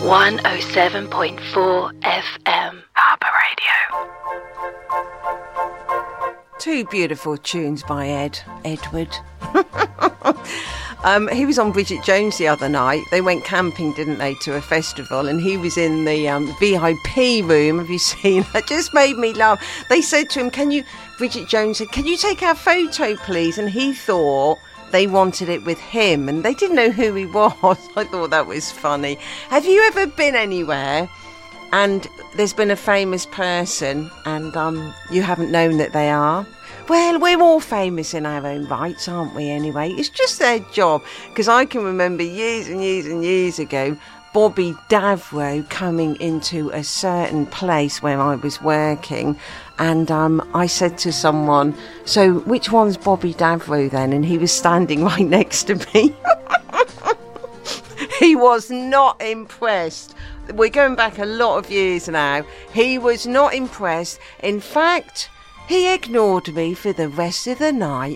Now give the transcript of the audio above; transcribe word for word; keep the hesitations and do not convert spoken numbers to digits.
one oh seven point four F M. Harbour Radio. Two beautiful tunes by Ed, Edward. um, he was on Bridget Jones the other night. They went camping, didn't they, to a festival, and he was in the um, V I P room. Have you seen? It just made me laugh. They said to him, can you, Bridget Jones said, can you take our photo, please? And he thought they wanted it with him, and they didn't know who he was. I thought that was funny. Have you ever been anywhere and there's been a famous person and um, you haven't known that they are? Well, we're all famous in our own rights, aren't we, anyway? It's just their job. Because I can remember years and years and years ago, Bobby Davro coming into a certain place where I was working, and um, I said to someone, so which one's Bobby Davro then? And he was standing right next to me. He was not impressed. We're going back a lot of years now. He was not impressed. In fact, he ignored me for the rest of the night.